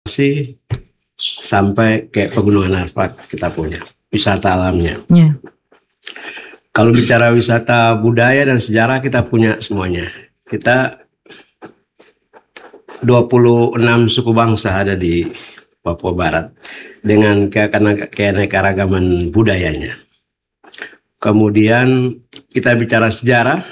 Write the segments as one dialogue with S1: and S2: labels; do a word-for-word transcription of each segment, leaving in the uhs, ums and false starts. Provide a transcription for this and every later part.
S1: Masih sampai ke Pegunungan Arfak kita punya wisata alamnya.
S2: Ya.
S1: Kalau bicara wisata budaya dan sejarah kita punya semuanya. Kita dua puluh enam suku bangsa ada di Papua Barat dengan keanekaragaman budayanya. Kemudian kita bicara sejarah,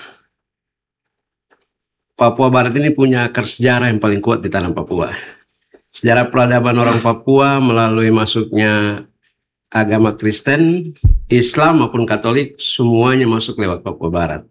S1: Papua Barat ini punya akar sejarah yang paling kuat di tanah Papua. Sejarah peradaban orang Papua melalui masuknya agama Kristen, Islam maupun Katolik, semuanya masuk lewat Papua Barat.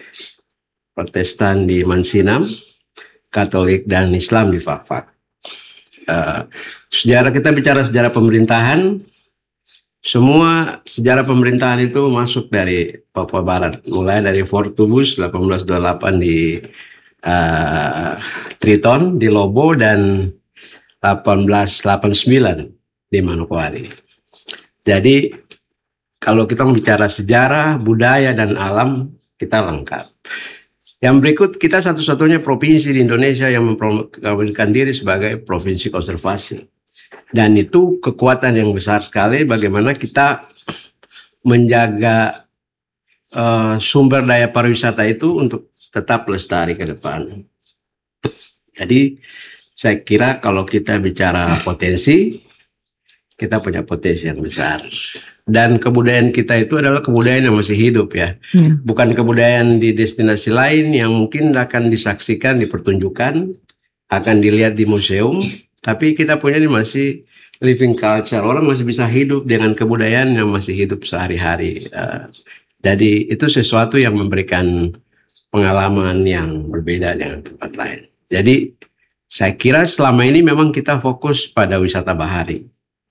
S1: Protestan di Mansinam, Katolik dan Islam di Fak-Fak. Uh, sejarah kita bicara sejarah pemerintahan, semua sejarah pemerintahan itu masuk dari Papua Barat, mulai dari Fort Tubus delapan belas dua puluh delapan di uh, Triton, di Lobo, dan delapan belas delapan puluh sembilan di Manokwari. Jadi kalau kita bicara sejarah, budaya, dan alam, kita lengkap. Yang berikut, kita satu-satunya provinsi di Indonesia yang mempromosikan diri sebagai provinsi konservasi. Dan itu kekuatan yang besar sekali bagaimana kita menjaga uh, sumber daya pariwisata itu untuk tetap lestari ke depan. Jadi saya kira kalau kita bicara potensi, kita punya potensi yang besar. Dan kebudayaan kita itu adalah kebudayaan yang masih hidup ya. ya. Bukan kebudayaan di destinasi lain yang mungkin akan disaksikan, dipertunjukkan, akan dilihat di museum. Tapi kita punya ini masih living culture. Orang masih bisa hidup dengan kebudayaan yang masih hidup sehari-hari. Uh, jadi itu sesuatu yang memberikan pengalaman yang berbeda dengan tempat lain. Jadi saya kira selama ini memang kita fokus pada wisata bahari.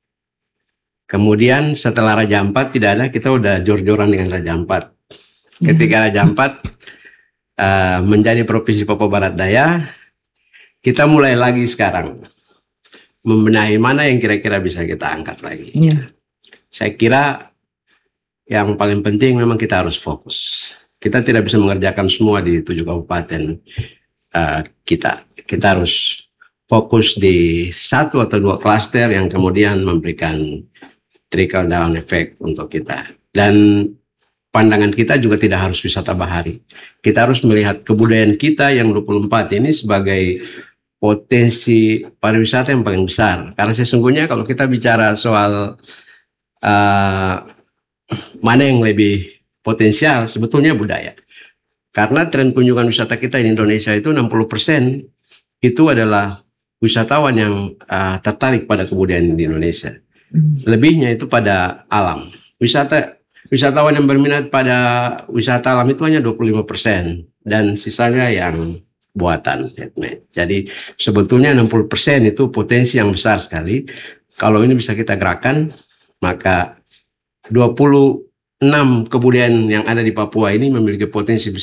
S1: Kemudian setelah Raja Ampat tidak ada, kita udah jor-joran dengan Raja Ampat. Ketika Raja Ampat uh, menjadi Provinsi Papua Barat Daya, kita mulai lagi sekarang membenahi mana yang kira-kira bisa kita angkat lagi. Yeah. Saya kira yang paling penting memang kita harus fokus. Kita tidak bisa mengerjakan semua di tujuh kabupaten uh, kita. Kita harus fokus di satu atau dua klaster yang kemudian memberikan trickle down effect untuk kita. Dan pandangan kita juga tidak harus wisata bahari. Kita harus melihat kebudayaan kita yang dua puluh empat ini sebagai potensi pariwisata yang paling besar. Karena sesungguhnya kalau kita bicara soal uh, mana yang lebih potensial, sebetulnya budaya. Karena tren kunjungan wisata kita di Indonesia itu enam puluh persen itu adalah wisatawan yang uh, tertarik pada kebudayaan di Indonesia. Lebihnya itu pada alam. Wisata wisatawan yang berminat pada wisata alam itu hanya dua puluh lima persen dan sisanya yang buatan handmade. Jadi sebetulnya enam puluh persen itu potensi yang besar sekali. Kalau ini bisa kita gerakan, maka dua puluh enam kebudayaan yang ada di Papua ini memiliki potensi besar.